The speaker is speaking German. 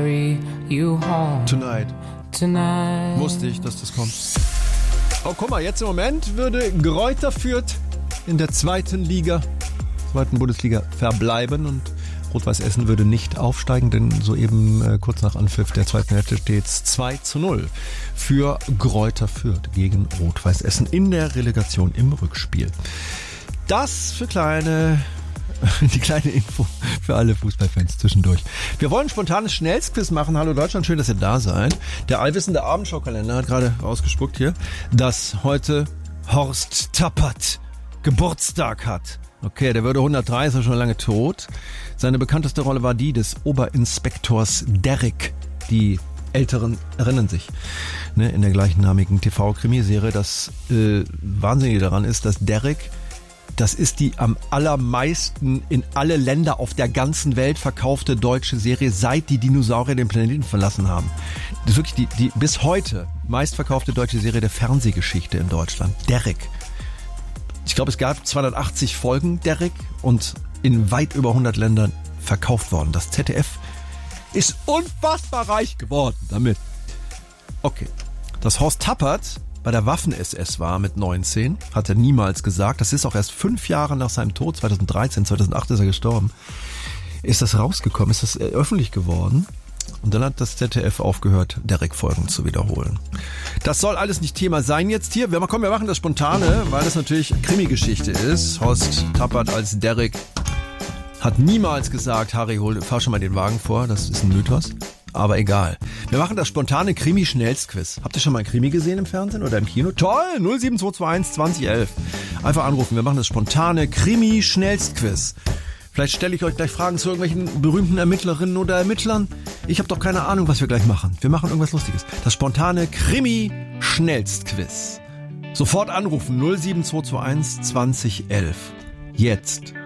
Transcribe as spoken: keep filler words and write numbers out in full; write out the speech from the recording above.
carry you home Tonight. tonight. Wusste ich, dass das kommt. Oh, guck mal, jetzt im Moment würde Greuther Fürth in der zweiten Liga, zweiten Bundesliga verbleiben und Rot-Weiß Essen würde nicht aufsteigen, denn soeben äh, kurz nach Anpfiff der zweiten Hälfte steht es zwei zu null für Greuther Fürth gegen Rot-Weiß Essen in der Relegation im Rückspiel. Das für kleine, die kleine Info für alle Fußballfans zwischendurch. Wir wollen ein spontanes Schnellsquiz machen. Hallo Deutschland, schön, dass ihr da seid. Der allwissende Abendschau-Kalender hat gerade rausgespuckt hier, dass heute Horst Tappert Geburtstag hat. Okay, der würde hundertdrei, ist ja schon lange tot. Seine bekannteste Rolle war die des Oberinspektors Derrick. Die Älteren erinnern sich, ne, in der gleichnamigen T V-Krimiserie. Das äh, Wahnsinnige daran ist, dass Derrick, das ist die am allermeisten in alle Länder auf der ganzen Welt verkaufte deutsche Serie, seit die Dinosaurier den Planeten verlassen haben. Das ist wirklich die, die bis heute meistverkaufte deutsche Serie der Fernsehgeschichte in Deutschland. Derrick. Ich glaube, es gab zweihundertachtzig Folgen, Derrick, und in weit über hundert Ländern verkauft worden. Das Z D F ist unfassbar reich geworden damit. Okay, dass Horst Tappert bei der Waffen-S S war mit neunzehn, hat er niemals gesagt. Das ist auch erst fünf Jahre nach seinem Tod, zweitausenddreizehn, zweitausendacht ist er gestorben, ist das rausgekommen, ist das öffentlich geworden. Und dann hat das Z D F aufgehört, Derrick-Folgen zu wiederholen. Das soll alles nicht Thema sein jetzt hier. Wir, komm, wir machen das Spontane, weil das natürlich Krimi-Geschichte ist. Horst Tappert als Derrick hat niemals gesagt, Harry, hol, fahr schon mal den Wagen vor. Das ist ein Mythos. Aber egal. Wir machen das spontane Krimi-Schnellsquiz. Habt ihr schon mal ein Krimi gesehen im Fernsehen oder im Kino? Toll! null sieben zwei zwei eins zwanzig elf. Einfach anrufen. Wir machen das spontane Krimi-Schnellsquiz. Vielleicht stelle ich euch gleich Fragen zu irgendwelchen berühmten Ermittlerinnen oder Ermittlern. Ich habe doch keine Ahnung, was wir gleich machen. Wir machen irgendwas Lustiges. Das spontane Krimi-Schnellstquiz. Sofort anrufen null sieben zwei zwei eins zwanzig elf. Jetzt.